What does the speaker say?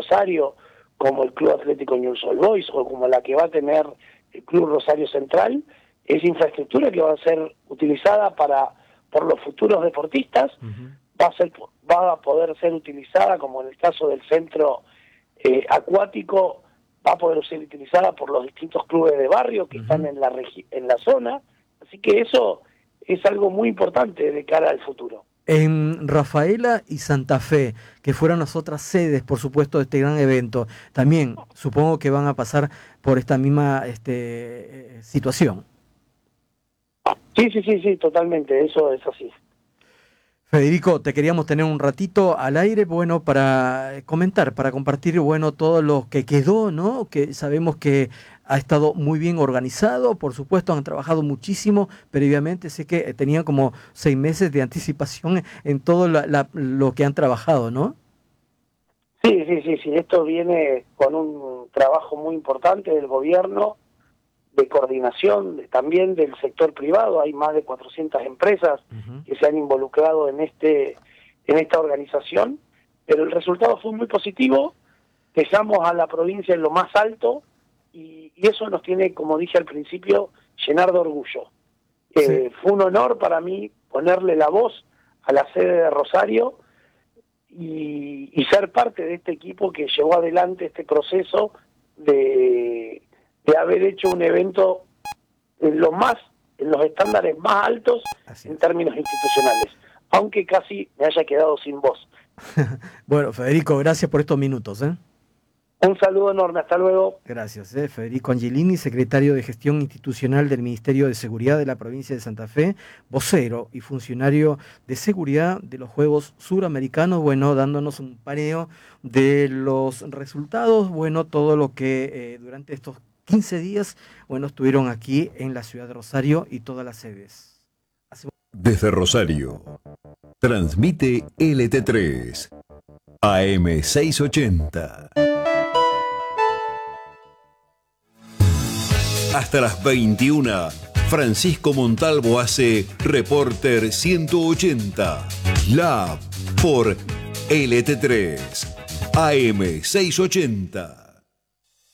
Rosario, como el Club Atlético Newell's Old Boys o como la que va a tener el Club Rosario Central, es infraestructura que va a ser utilizada por los futuros deportistas. Va a poder ser utilizada, como en el caso del centro acuático, va a poder ser utilizada por los distintos clubes de barrio que están en la zona. Así que eso es algo muy importante de cara al futuro. En Rafaela y Santa Fe, que fueron las otras sedes, por supuesto, de este gran evento, también supongo que van a pasar por esta misma situación. Sí, totalmente, eso es así. Federico, te queríamos tener un ratito al aire, bueno, para comentar, para compartir, bueno, todo lo que quedó, ¿no? Que sabemos que ha estado muy bien organizado, por supuesto, han trabajado muchísimo previamente, sé que tenían como 6 meses de anticipación en todo lo que han trabajado, ¿no? Sí, esto viene con un trabajo muy importante del gobierno, de coordinación también del sector privado. Hay más de 400 empresas que se han involucrado en esta organización, pero el resultado fue muy positivo. Dejamos a la provincia en lo más alto y eso nos tiene, como dije al principio, llenar de orgullo. Sí. Fue un honor para mí ponerle la voz a la sede de Rosario y ser parte de este equipo que llevó adelante este proceso de haber hecho un evento en los estándares más altos en términos institucionales, aunque casi me haya quedado sin voz. Bueno, Federico, gracias por estos minutos. Un saludo enorme, hasta luego. Gracias. Federico Angelini, secretario de Gestión Institucional del Ministerio de Seguridad de la provincia de Santa Fe, vocero y funcionario de seguridad de los Juegos Suramericanos, bueno, dándonos un paneo de los resultados, bueno, todo lo que durante estos 15 días, bueno, estuvieron aquí en la ciudad de Rosario y todas las sedes. Desde Rosario, transmite LT3, AM 680. Hasta las 21, Francisco Montalvo hace Reporter 180, Lab por LT3, AM 680.